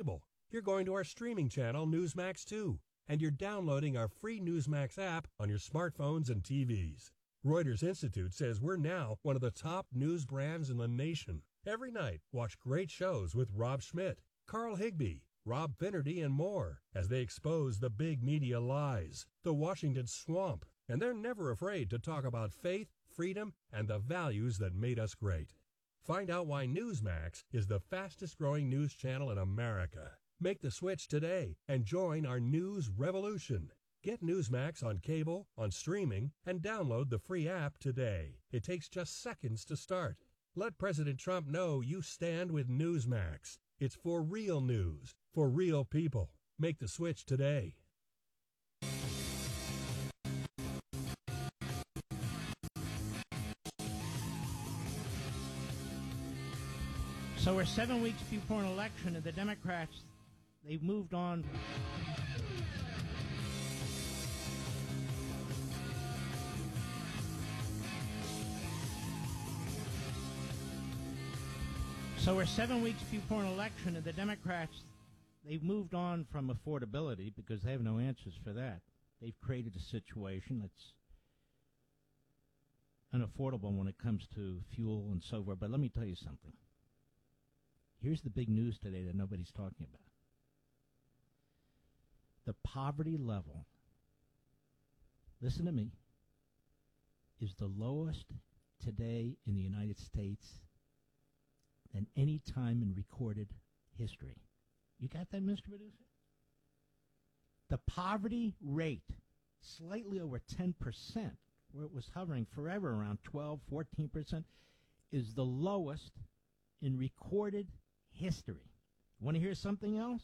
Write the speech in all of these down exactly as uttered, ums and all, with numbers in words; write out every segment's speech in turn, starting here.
cable. You're going to our streaming channel, Newsmax two, and you're downloading our free Newsmax app on your smartphones and T Vs. Reuters Institute says we're now one of the top news brands in the nation. Every night, watch great shows with Rob Schmidt, Carl Higbie, Rob Finnerty, and more as they expose the big media lies, the Washington swamp, and they're never afraid to talk about faith, freedom, and the values that made us great. Find out why Newsmax is the fastest-growing news channel in America. Make the switch today and join our news revolution. Get Newsmax on cable, on streaming, and download the free app today. It takes just seconds to start. Let President Trump know you stand with Newsmax. It's for real news, for real people. Make the switch today. So we're seven weeks before an election, and the Democrats, they've moved on. So we're seven weeks before an election, and the Democrats, they've moved on from affordability because they have no answers for that. They've created a situation that's unaffordable when it comes to fuel and so forth. But let me tell you something. Here's the big news today that nobody's talking about. The poverty level, listen to me, is the lowest today in the United States than any time in recorded history. You got that, Mister Producer? The poverty rate, slightly over ten percent, where it was hovering forever around twelve, fourteen percent, is the lowest in recorded history. Want to hear something else?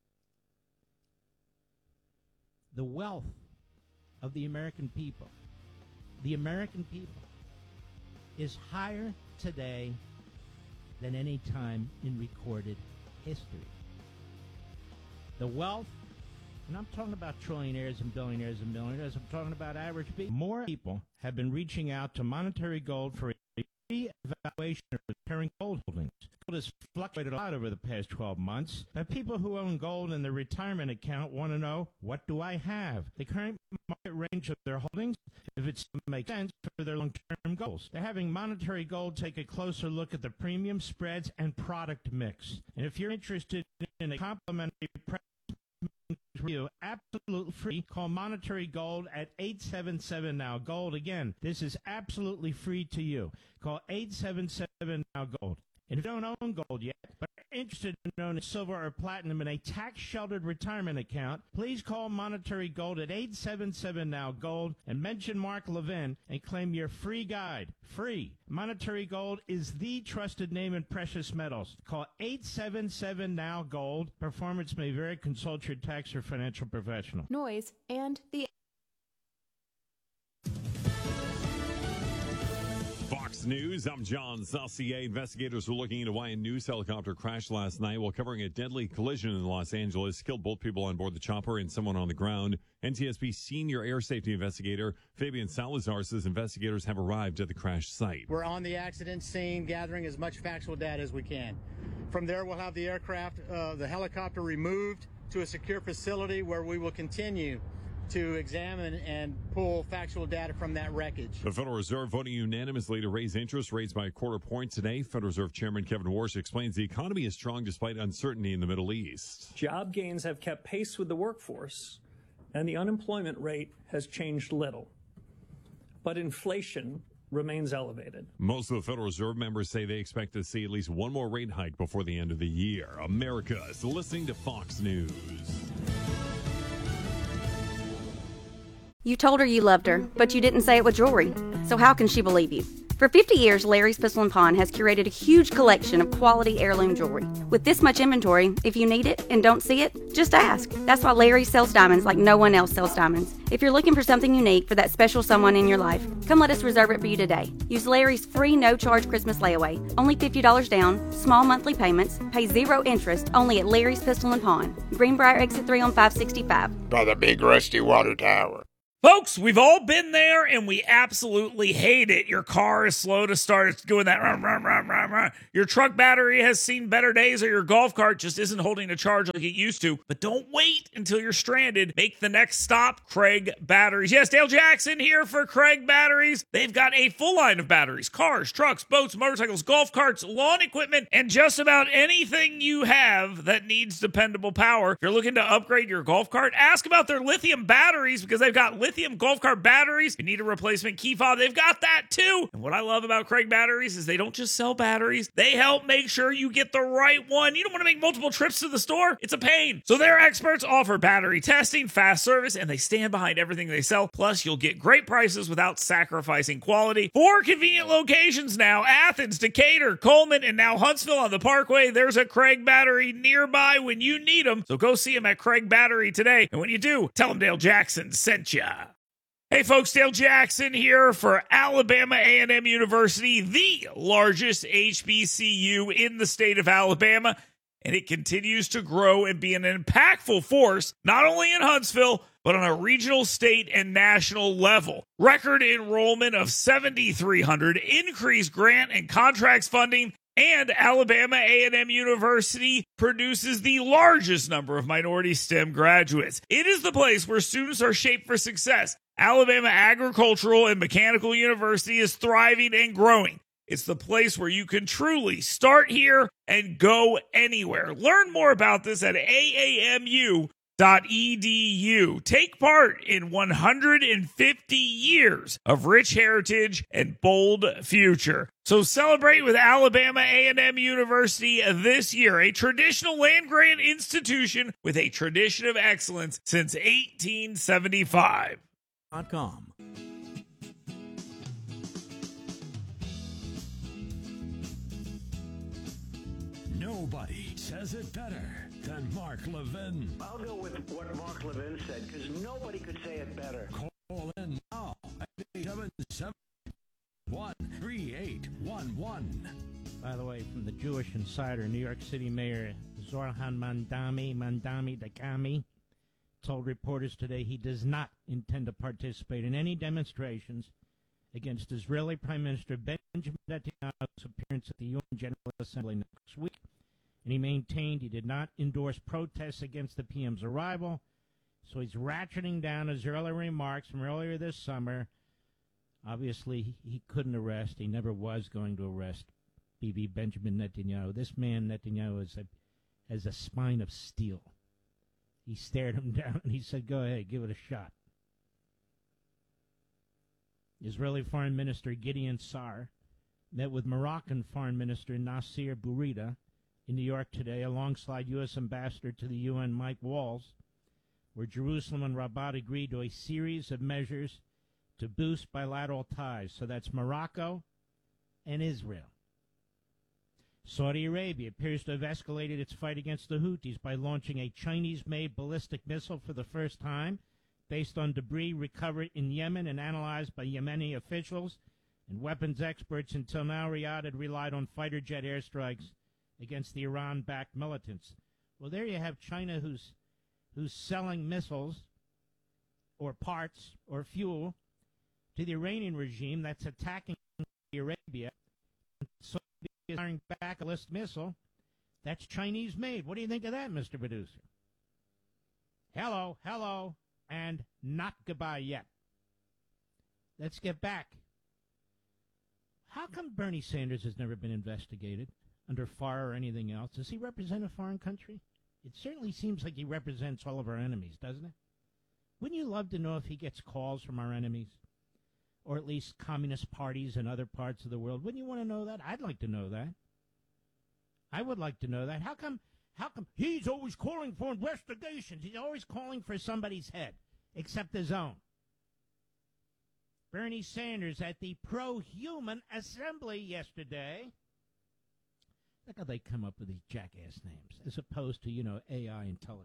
The wealth of the American people, the American people, is higher today than any time in recorded history. The wealth, and I'm talking about trillionaires and billionaires and millionaires, I'm talking about average people. More people have been reaching out to Monetary Gold for a re-evaluation of recurring gold holdings. Gold has fluctuated a lot over the past twelve months, but people who own gold in their retirement account want to know, what do I have? The current market range of their holdings, if it makes sense for their long-term goals. They're having Monetary Gold take a closer look at the premium, spreads, and product mix. And if you're interested in a complimentary price review, absolutely free, call Monetary Gold at eight seven seven now gold. Again, this is absolutely free to you. Call eight seven seven now gold. And if you don't own gold yet, but are interested in owning silver or platinum in a tax-sheltered retirement account, please call Monetary Gold at eight seven seven now gold and mention Mark Levin and claim your free guide. Free. Monetary Gold is the trusted name in precious metals. Call eight seven seven now gold. Performance may vary. Consult your tax or financial professional. Noise and the Fox News, I'm John Saucier. Investigators were looking into why a news helicopter crashed last night while covering a deadly collision in Los Angeles. Killed both people on board the chopper and someone on the ground. N T S B senior air safety investigator Fabian Salazar says investigators have arrived at the crash site. We're on the accident scene, gathering as much factual data as we can. From there, we'll have the aircraft, uh, the helicopter removed to a secure facility where we will continue to examine and pull factual data from that wreckage. The Federal Reserve voting unanimously to raise interest rates by a quarter point today. Federal Reserve Chairman Kevin Warsh explains the economy is strong despite uncertainty in the Middle East. Job gains have kept pace with the workforce, and the unemployment rate has changed little. But inflation remains elevated. Most of the Federal Reserve members say they expect to see at least one more rate hike before the end of the year. America is listening to Fox News. You told her you loved her, but you didn't say it with jewelry. So how can she believe you? For fifty years, Larry's Pistol and Pawn has curated a huge collection of quality heirloom jewelry. With this much inventory, if you need it and don't see it, just ask. That's why Larry sells diamonds like no one else sells diamonds. If you're looking for something unique for that special someone in your life, come let us reserve it for you today. Use Larry's free no-charge Christmas layaway. Only fifty dollars down, small monthly payments, pay zero interest, only at Larry's Pistol and Pawn. Greenbrier Exit three on five sixty-five. By the big rusty water tower. Folks, we've all been there, and we absolutely hate it. Your car is slow to start. It's doing that rum, rum, rum, rum, Your truck battery has seen better days, or your golf cart just isn't holding a charge like it used to. But don't wait until you're stranded. Make the next stop Craig Batteries. Yes, Dale Jackson here for Craig Batteries. They've got a full line of batteries: cars, trucks, boats, motorcycles, golf carts, lawn equipment, and just about anything you have that needs dependable power. If you're looking to upgrade your golf cart, ask about their lithium batteries, because they've got lithium golf cart batteries. If you need a replacement key fob, they've got that too. And what I love about Craig Batteries is they don't just sell batteries. They help make sure you get the right one. You don't want to make multiple trips to the store. It's a pain. So their experts offer battery testing, fast service, and they stand behind everything they sell. Plus, you'll get great prices without sacrificing quality. Four convenient locations now: Athens, Decatur, Coleman, and now Huntsville on the Parkway. There's a Craig Battery nearby when you need them. So go see them at Craig Battery today. And when you do, tell them Dale Jackson sent ya. Hey folks, Dale Jackson here for Alabama A and M University, the largest H B C U in the state of Alabama, and it continues to grow and be an impactful force, not only in Huntsville, but on a regional, state, and national level. Record enrollment of seven thousand three hundred, increased grant and contracts funding, and Alabama A and M University produces the largest number of minority STEM graduates. It is the place where students are shaped for success. Alabama Agricultural and Mechanical University is thriving and growing. It's the place where you can truly start here and go anywhere. Learn more about this at A A M U dot E D U. Take part in one hundred fifty years of rich heritage and bold future. So celebrate with Alabama A and M University this year, a traditional land-grant institution with a tradition of excellence since eighteen seventy-five. .com. Nobody says it better than Mark Levin. I'll go with what Mark Levin said, because nobody could say it better. Call in now at eight seven seven, one three eight one one. By the way, from the Jewish Insider, New York City Mayor Zohran Mamdani, Mamdani Dakami, told reporters today he does not intend to participate in any demonstrations against Israeli Prime Minister Benjamin Netanyahu's appearance at the U N General Assembly next week. And he maintained he did not endorse protests against the P M's arrival, so he's ratcheting down his earlier remarks from earlier this summer. Obviously, he couldn't arrest, he never was going to arrest Bibi Benjamin Netanyahu. This man, Netanyahu, is a, has a spine of steel. He stared him down and he said, go ahead, give it a shot. Israeli Foreign Minister Gideon Sa'ar met with Moroccan Foreign Minister Nasser Bourita in New York today, alongside U S Ambassador to the U N Mike Walls, where Jerusalem and Rabat agreed to a series of measures to boost bilateral ties. So that's Morocco and Israel. Saudi Arabia appears to have escalated its fight against the Houthis by launching a Chinese-made ballistic missile for the first time, based on debris recovered in Yemen and analyzed by Yemeni officials and weapons experts. Until now, Riyadh had relied on fighter jet airstrikes against the Iran-backed militants. Well, there you have China, who's who's selling missiles or parts or fuel to the Iranian regime that's attacking Saudi Arabia. So firing back a ballistic missile that's Chinese-made. What do you think of that, Mister Producer? Hello, hello, and not goodbye yet. Let's get back. How come Bernie Sanders has never been investigated under F A R or anything else? Does he represent a foreign country? It certainly seems like he represents all of our enemies, doesn't it? Wouldn't you love to know if he gets calls from our enemies? Or at least communist parties in other parts of the world. Wouldn't you want to know that? I'd like to know that. I would like to know that. How come how come he's always calling for investigations? He's always calling for somebody's head, except his own. Bernie Sanders at the Pro-Human Assembly yesterday. Look how they come up with these jackass names, as opposed to, you know, A I intelligence.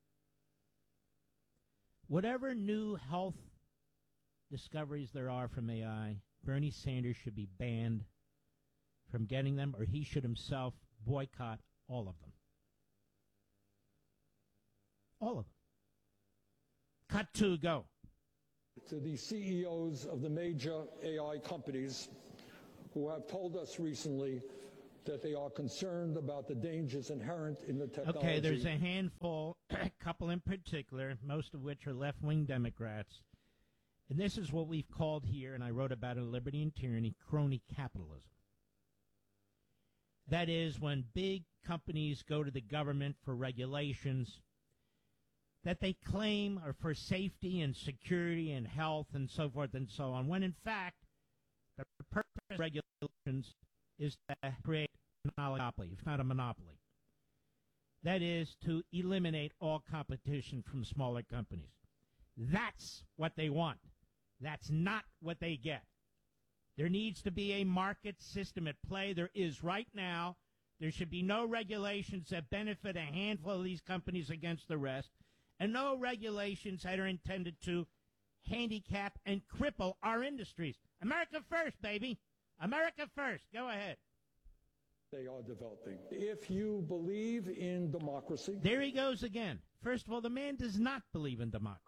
Whatever new health discoveries there are from A I, Bernie Sanders should be banned from getting them, or he should himself boycott all of them. All of them. Cut two, go. To the C E Os of the major A I companies who have told us recently that they are concerned about the dangers inherent in the technology. Okay, there's a handful, a couple in particular, most of which are left-wing Democrats. And this is what we've called here, and I wrote about it in Liberty and Tyranny, crony capitalism. That is, when big companies go to the government for regulations that they claim are for safety and security and health and so forth and so on, when in fact the purpose of regulations is to create a monopoly, if not a monopoly. That is, to eliminate all competition from smaller companies. That's what they want. That's not what they get. There needs to be a market system at play. There is right now. There should be no regulations that benefit a handful of these companies against the rest, and no regulations that are intended to handicap and cripple our industries. America first, baby. America first. Go ahead. They are developing. If you believe in democracy. There he goes again. First of all, the man does not believe in democracy.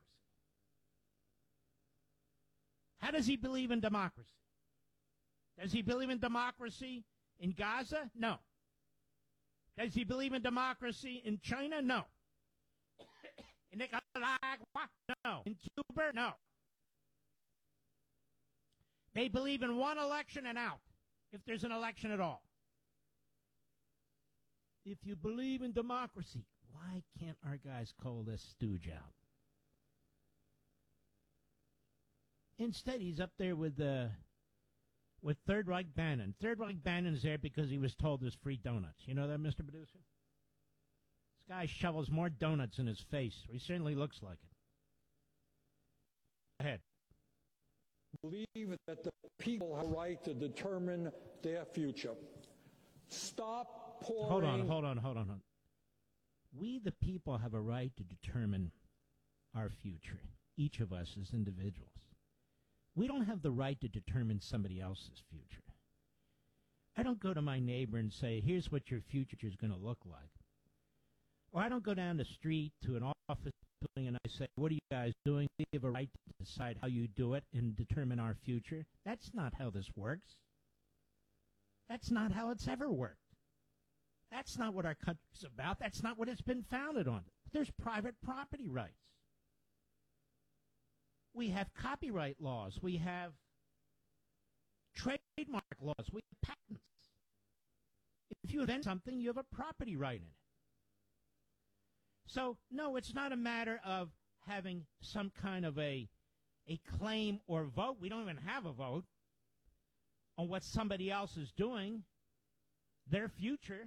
How does he believe in democracy? Does he believe in democracy in Gaza? No. Does he believe in democracy in China? No. In Nicaragua? No. In Cuba? No. They believe in one election and out, if there's an election at all. If you believe in democracy, why can't our guys call this stooge out? Instead, he's up there with uh, with Third Reich Bannon. Third Reich Bannon's there because he was told there's free donuts. You know that, Mister Producer? This guy shovels more donuts in his face. He certainly looks like it. Go ahead. Believe that the people have a right to determine their future. Stop pouring. Hold on, hold on, hold on, hold on. We, the people, have a right to determine our future, each of us as individuals. We don't have the right to determine somebody else's future. I don't go to my neighbor and say, here's what your future is going to look like. Or I don't go down the street to an office building and I say, what are you guys doing? We have a right to decide how you do it and determine our future. That's not how this works. That's not how it's ever worked. That's not what our country's about. That's not what it's been founded on. There's private property rights. We have copyright laws. We have trademark laws. We have patents. If you invent something, you have a property right in it. So, no, it's not a matter of having some kind of a, a claim or vote. We don't even have a vote on what somebody else is doing, their future.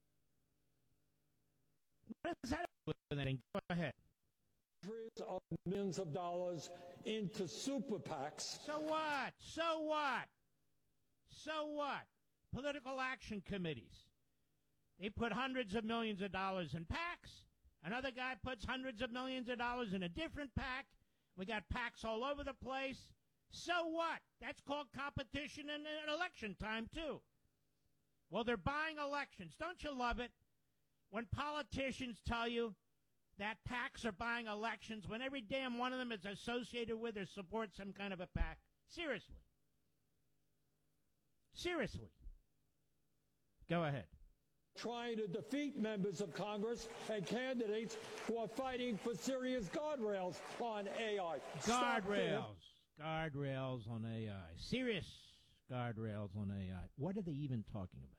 What does that have to do with anything? Go ahead. Hundreds of millions of dollars into super PACs. So what? So what? So what? Political action committees. They put hundreds of millions of dollars in PACs. Another guy puts hundreds of millions of dollars in a different PAC. We got PACs all over the place. So what? That's called competition in an election time, too. Well, they're buying elections. Don't you love it when politicians tell you that PACs are buying elections when every damn one of them is associated with or supports some kind of a PAC? Seriously. Seriously. Go ahead. Trying to defeat members of Congress and candidates who are fighting for serious guardrails on A I. Guardrails. Guardrails on A I. Serious guardrails on A I. What are they even talking about?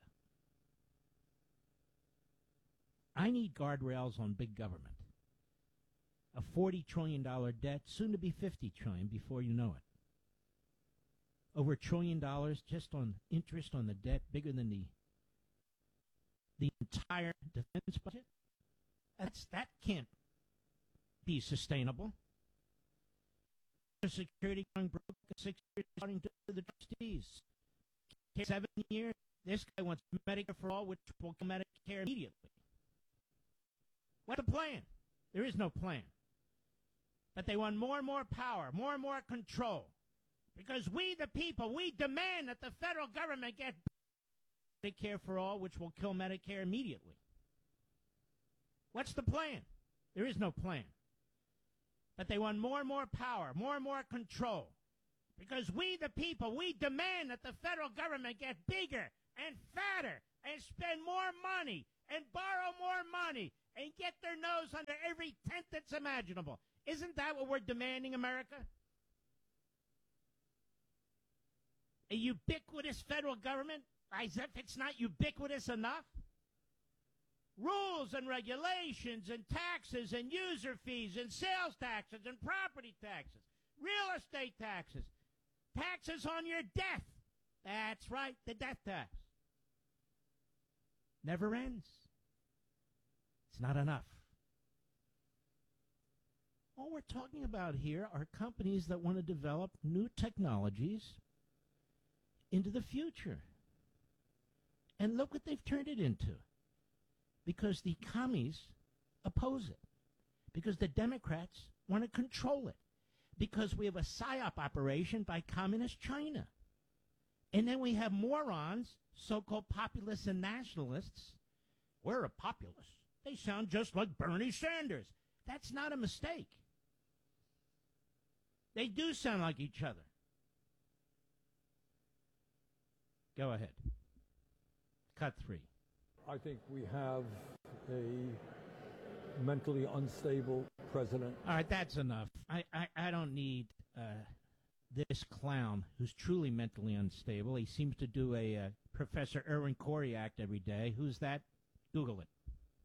I need guardrails on big government. A forty trillion dollars debt, soon to be fifty trillion dollars before you know it. Over a trillion dollars just on interest on the debt, bigger than the the entire defense budget. That's that can't be sustainable. Social Security going broke at six years, according to the trustees. Seven years. This guy wants Medicare for all, which will come Medicare immediately. What's the plan? There is no plan. But they want more and more power, more and more control. Because we, the people, we demand that the federal government get Medicare for all, which will kill Medicare immediately. What's the plan? There is no plan. But they want more and more power, more and more control. Because we, the people, we demand that the federal government get bigger and fatter and spend more money and borrow more money and get their nose under every tent that's imaginable. Isn't that what we're demanding, America? A ubiquitous federal government, as if it's not ubiquitous enough? Rules and regulations and taxes and user fees and sales taxes and property taxes, real estate taxes, taxes on your death. That's right, the death tax. Never ends. It's not enough. All we're talking about here are companies that want to develop new technologies into the future. And look what they've turned it into. Because the commies oppose it. Because the Democrats want to control it. Because we have a PSYOP operation by communist China. And then we have morons, so-called populists and nationalists. We're a populist. They sound just like Bernie Sanders. That's not a mistake. They do sound like each other. Go ahead. Cut three. I think we have a mentally unstable president. All right, that's enough. I, I, I don't need uh, this clown who's truly mentally unstable. He seems to do a uh, Professor Erwin Corey act every day. Who's that? Google it.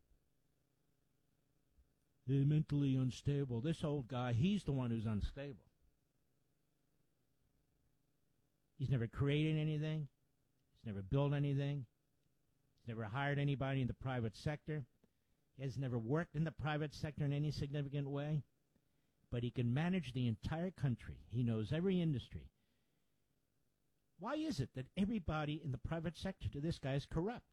They're mentally unstable. This old guy, he's the one who's unstable. He's never created anything. He's never built anything. He's never hired anybody in the private sector. He has never worked in the private sector in any significant way. But he can manage the entire country. He knows every industry. Why is it that everybody in the private sector to this guy is corrupt?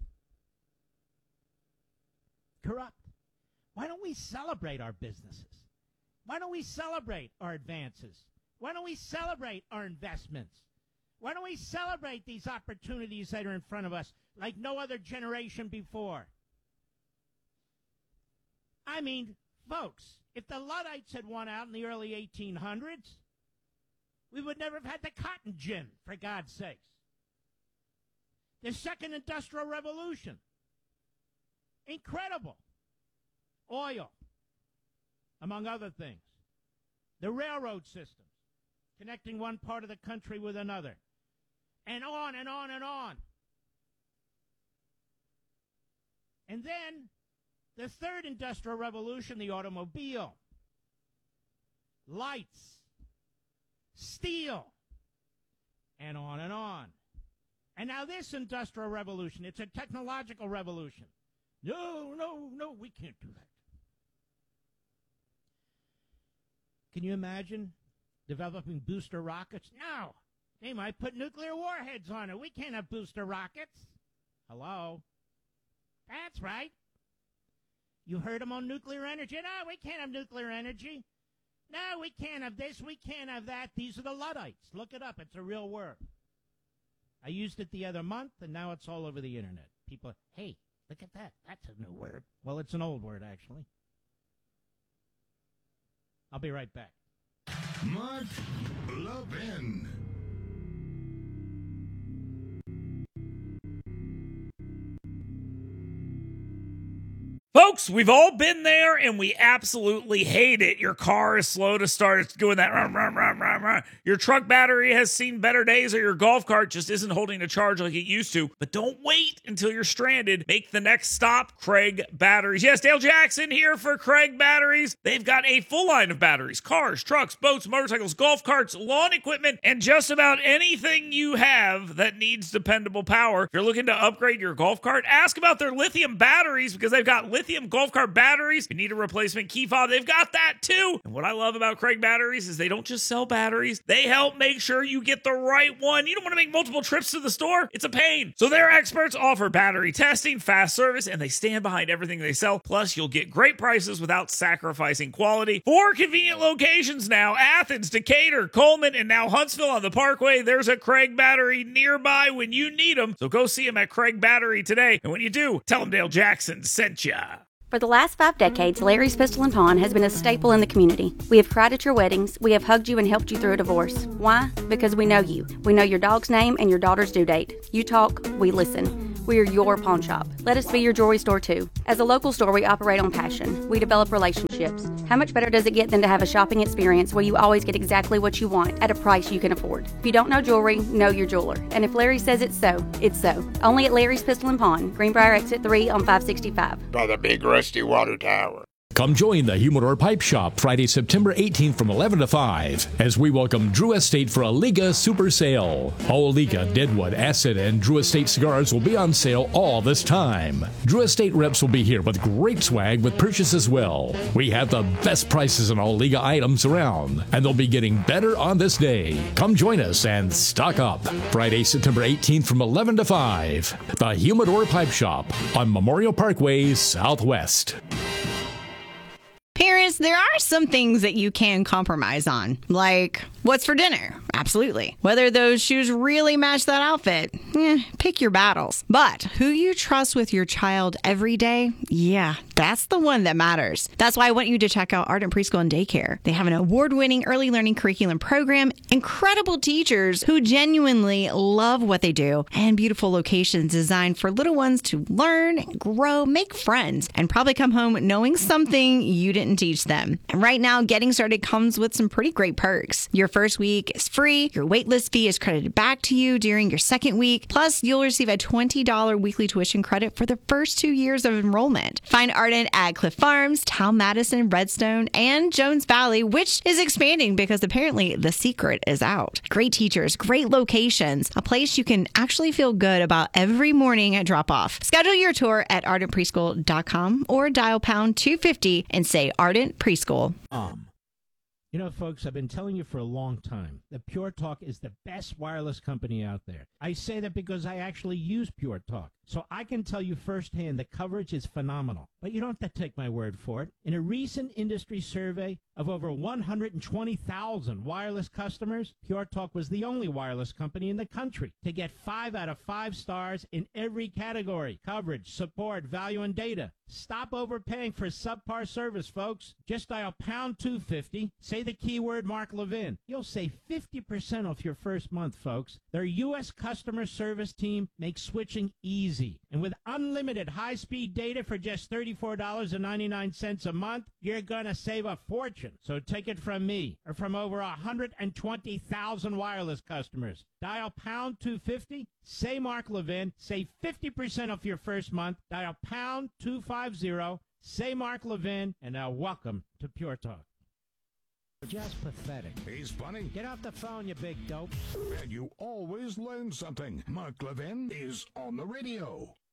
Corrupt. Why don't we celebrate our businesses? Why don't we celebrate our advances? Why don't we celebrate our investments? Why don't we celebrate these opportunities that are in front of us like no other generation before? I mean, folks, if the Luddites had won out in the early eighteen hundreds, we would never have had the cotton gin, for God's sakes. The second industrial revolution. Incredible. Oil, among other things. The railroad systems, connecting one part of the country with another. And on and on and on. And then the third industrial revolution, the automobile. Lights. Steel. And on and on. And now this industrial revolution, it's a technological revolution. No, no, no, we can't do that. Can you imagine developing booster rockets? No. They might put nuclear warheads on it. We can't have booster rockets. Hello? That's right. You heard them on nuclear energy. No, we can't have nuclear energy. No, we can't have this. We can't have that. These are the Luddites. Look it up. It's a real word. I used it the other month, and now it's all over the internet. People, hey, look at that. That's a new word. Well, it's an old word, actually. I'll be right back. Mark Levin. Folks, we've all been there, and we absolutely hate it. Your car is slow to start. It's doing that. Rah, rah, rah, rah, rah. Your truck battery has seen better days, or your golf cart just isn't holding a charge like it used to. But don't wait until you're stranded. Make the next stop Craig Batteries. Yes, Dale Jackson here for Craig Batteries. They've got a full line of batteries. Cars, trucks, boats, motorcycles, golf carts, lawn equipment, and just about anything you have that needs dependable power. If you're looking to upgrade your golf cart, ask about their lithium batteries, because they've got lithium golf cart batteries. If you need a replacement key fob, they've got that too. And what I love about Craig Batteries is they don't just sell batteries. They help make sure you get the right one. You don't want to make multiple trips to the store. It's a pain. So their experts offer battery testing, fast service, and they stand behind everything they sell. Plus, you'll get great prices without sacrificing quality. Four convenient locations now: Athens, Decatur, Coleman, and now Huntsville on the Parkway. There's a Craig Battery nearby when you need them. So go see them at Craig Battery today. And when you do, tell them Dale Jackson sent ya. For the last five decades, Larry's Pistol and Pawn has been a staple in the community. We have cried at your weddings. We have hugged you and helped you through a divorce. Why? Because we know you. We know your dog's name and your daughter's due date. You talk, we listen. We are your pawn shop. Let us be your jewelry store too. As a local store, we operate on passion. We develop relationships. How much better does it get than to have a shopping experience where you always get exactly what you want at a price you can afford? If you don't know jewelry, know your jeweler. And if Larry says it's so, it's so. Only at Larry's Pistol and Pawn, Greenbrier Exit three on five sixty-five. By the big rusty water tower. Come join the Humidor Pipe Shop Friday, September eighteenth from eleven to five as we welcome Drew Estate for a Liga Super Sale. All Liga, Deadwood, Acid, and Drew Estate cigars will be on sale all this time. Drew Estate reps will be here with great swag with purchase as well. We have the best prices on all Liga items around, and they'll be getting better on this day. Come join us and stock up. Friday, September eighteenth from eleven to five. The Humidor Pipe Shop on Memorial Parkway Southwest. Parents, there are some things that you can compromise on, like what's for dinner. Absolutely. Whether those shoes really match that outfit, eh, pick your battles. But who you trust with your child every day, yeah, that's the one that matters. That's why I want you to check out Ardent Preschool and Daycare. They have an award-winning early learning curriculum program, incredible teachers who genuinely love what they do, and beautiful locations designed for little ones to learn, grow, make friends, and probably come home knowing something you didn't teach them. And right now, getting started comes with some pretty great perks. Your first week is free. Your waitlist fee is credited back to you during your second week. Plus, you'll receive a twenty dollars weekly tuition credit for the first two years of enrollment. Find Ardent at Cliff Farms, Town Madison, Redstone, and Jones Valley, which is expanding because apparently the secret is out. Great teachers, great locations, a place you can actually feel good about every morning at drop-off. Schedule your tour at ardent preschool dot com or dial pound two fifty and say Ardent Preschool. Um, you know, folks, I've been telling you for a long time that Pure Talk is the best wireless company out there. I say that because I actually use Pure Talk, so I can tell you firsthand the coverage is phenomenal. But you don't have to take my word for it. In a recent industry survey of over one hundred twenty thousand wireless customers, Pure Talk was the only wireless company in the country to get five out of five stars in every category: coverage, support, value, and data. Stop overpaying for subpar service, folks. Just dial pound two fifty, say the keyword Mark Levin. You'll save fifty percent off your first month, folks. Their U S customer service team makes switching easy. And with unlimited high-speed data for just thirty-four dollars and ninety-nine cents a month, you're going to save a fortune. So take it from me, or from over one hundred twenty thousand wireless customers. Dial pound two fifty, say Mark Levin, save fifty percent off your first month. Dial pound two fifty, say Mark Levin, and now welcome to Pure Talk. Just pathetic. He's funny. Get off the phone, you big dope. And you always learn something. Mark Levin is on the radio.